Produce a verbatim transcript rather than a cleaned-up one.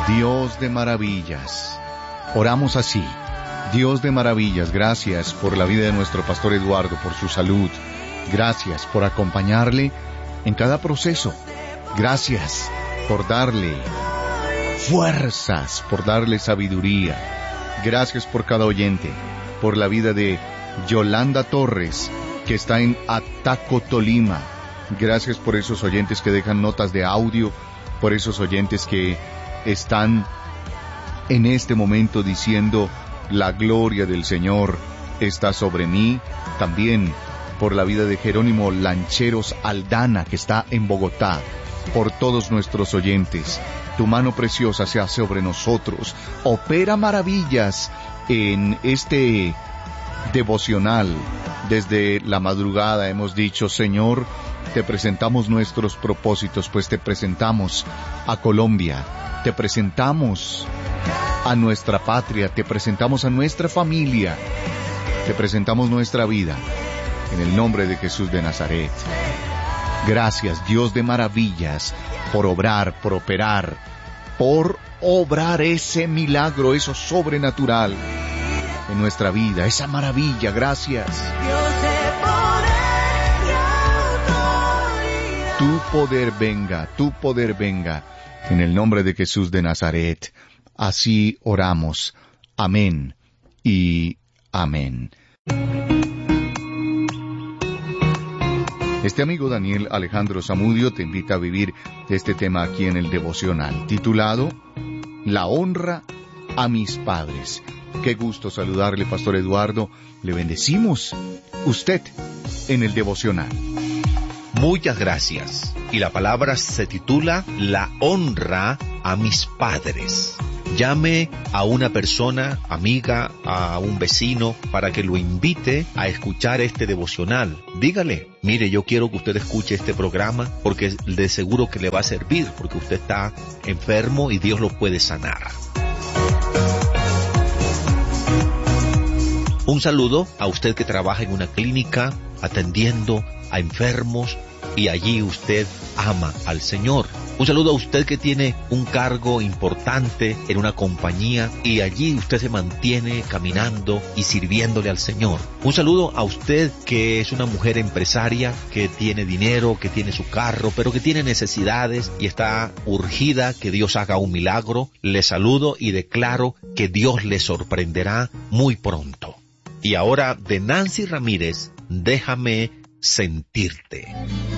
Dios de maravillas. Oramos así. Dios de maravillas, gracias por la vida de nuestro pastor Eduardo, por su salud. Gracias por acompañarle en cada proceso. Gracias por darle fuerzas, por darle sabiduría. Gracias por cada oyente, por la vida de Yolanda Torres, que está en Ataco, Tolima. Gracias por esos oyentes que dejan notas de audio, por esos oyentes que están en este momento diciendo: la gloria del Señor está sobre mí. También por la vida de Jerónimo Lancheros Aldana, que está en Bogotá. Por todos nuestros oyentes, tu mano preciosa sea sobre nosotros. Opera maravillas en este devocional. Desde la madrugada hemos dicho: Señor, te presentamos nuestros propósitos, pues te presentamos a Colombia, te presentamos a nuestra patria, te presentamos a nuestra familia, te presentamos nuestra vida, en el nombre de Jesús de Nazaret. Gracias, Dios de maravillas, por obrar, por operar, por obrar ese milagro, eso sobrenatural en nuestra vida, esa maravilla. Gracias. Tu poder venga, tu poder venga, en el nombre de Jesús de Nazaret. Así oramos. Amén y amén. Este amigo Daniel Alejandro Zamudio te invita a vivir este tema aquí en el devocional, titulado La honra a mis padres. Qué gusto saludarle, Pastor Eduardo. Le bendecimos. Usted en el devocional. Muchas gracias. Y la palabra se titula La honra a mis padres. Llame a una persona, amiga, a un vecino, para que lo invite a escuchar este devocional. Dígale: mire, yo quiero que usted escuche este programa porque de seguro que le va a servir, porque usted está enfermo y Dios lo puede sanar. Un saludo a usted que trabaja en una clínica atendiendo a enfermos y allí usted ama al Señor. Un saludo a usted que tiene un cargo importante en una compañía y allí usted se mantiene caminando y sirviéndole al Señor. Un saludo a usted que es una mujer empresaria, que tiene dinero, que tiene su carro, pero que tiene necesidades y está urgida que Dios haga un milagro. Le saludo y declaro que Dios le sorprenderá muy pronto. Y ahora, de Nancy Ramírez, Déjame sentirte.